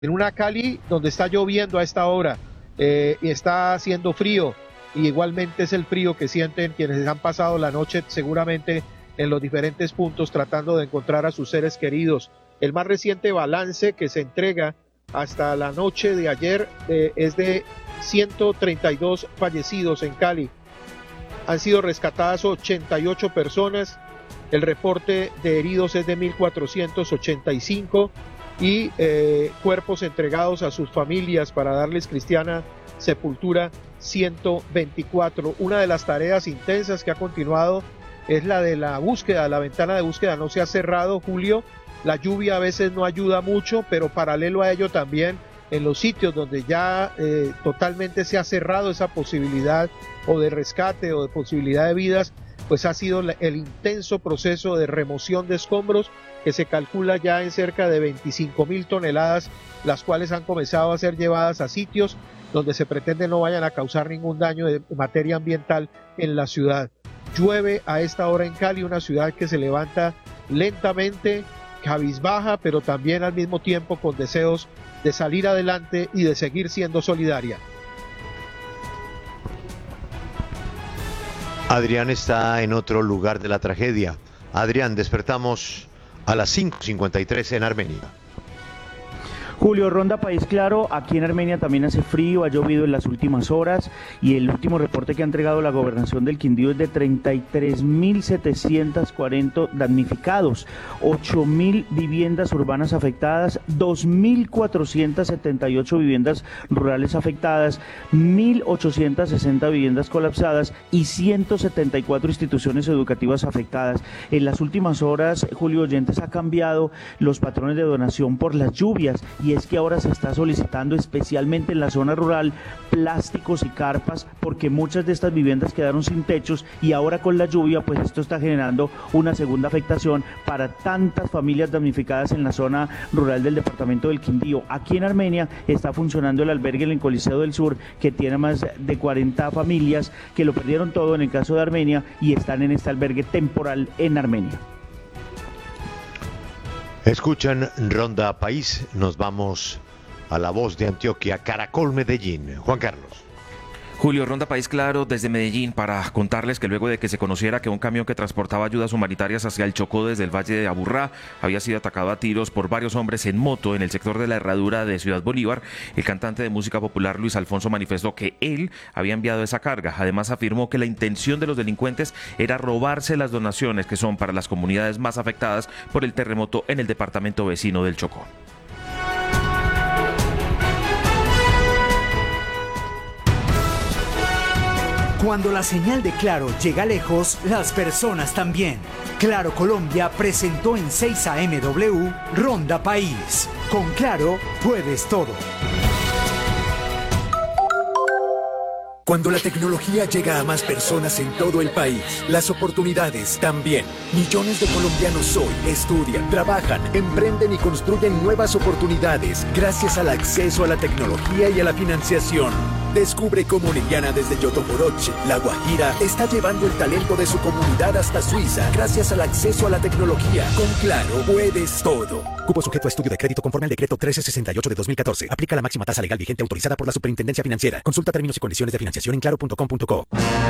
En una Cali donde está lloviendo a esta hora y está haciendo frío, y igualmente es el frío que sienten quienes han pasado la noche seguramente en los diferentes puntos tratando de encontrar a sus seres queridos. El más reciente balance que se entrega hasta la noche de ayer es de 132 fallecidos en Cali. Han sido rescatadas 88 personas, el reporte de heridos es de 1.485 y cuerpos entregados a sus familias para darles cristiana sepultura 124. Una de las tareas intensas que ha continuado es la de la búsqueda. La ventana de búsqueda no se ha cerrado, Julio. La lluvia a veces no ayuda mucho, pero paralelo a ello también en los sitios donde ya totalmente se ha cerrado esa posibilidad o de rescate o de posibilidad de vidas, pues ha sido el intenso proceso de remoción de escombros que se calcula ya en cerca de 25.000 toneladas, las cuales han comenzado a ser llevadas a sitios donde se pretende no vayan a causar ningún daño de materia ambiental en la ciudad. Llueve a esta hora en Cali, una ciudad que se levanta lentamente, cabizbaja, pero también al mismo tiempo con deseos de salir adelante y de seguir siendo solidaria. Adrián está en otro lugar de la tragedia. Adrián, despertamos a las 5:53 en Armenia. Julio, Ronda País Claro, aquí en Armenia también hace frío, ha llovido en las últimas horas y el último reporte que ha entregado la gobernación del Quindío es de 33.740 damnificados, 8.000 viviendas urbanas afectadas, 2.478 viviendas rurales afectadas, 1.860 viviendas colapsadas y 174 instituciones educativas afectadas. En las últimas horas, Julio Oyentes, ha cambiado los patrones de donación por las lluvias y es que ahora se está solicitando especialmente en la zona rural plásticos y carpas porque muchas de estas viviendas quedaron sin techos y ahora con la lluvia pues esto está generando una segunda afectación para tantas familias damnificadas en la zona rural del departamento del Quindío. Aquí en Armenia está funcionando el albergue en el Coliseo del Sur que tiene más de 40 familias que lo perdieron todo en el caso de Armenia y están en este albergue temporal en Armenia. Escuchan Ronda País, nos vamos a La Voz de Antioquia, Caracol Medellín. Juan Carlos. Julio, Ronda País Claro desde Medellín para contarles que luego de que se conociera que un camión que transportaba ayudas humanitarias hacia el Chocó desde el Valle de Aburrá había sido atacado a tiros por varios hombres en moto en el sector de la Herradura de Ciudad Bolívar, el cantante de música popular Luis Alfonso manifestó que él había enviado esa carga. Además afirmó que la intención de los delincuentes era robarse las donaciones que son para las comunidades más afectadas por el terremoto en el departamento vecino del Chocó. Cuando la señal de Claro llega lejos, las personas también. Claro Colombia presentó en 6 AMW Ronda País. Con Claro puedes todo. Cuando la tecnología llega a más personas en todo el país, las oportunidades también. Millones de colombianos hoy estudian, trabajan, emprenden y construyen nuevas oportunidades gracias al acceso a la tecnología y a la financiación. Descubre cómo Liliana desde Yotoporoche, La Guajira, está llevando el talento de su comunidad hasta Suiza gracias al acceso a la tecnología. Con Claro puedes todo. Cupo sujeto a estudio de crédito conforme al decreto 1368 de 2014. Aplica la máxima tasa legal vigente autorizada por la Superintendencia Financiera. Consulta términos y condiciones de financiación en claro.com.co.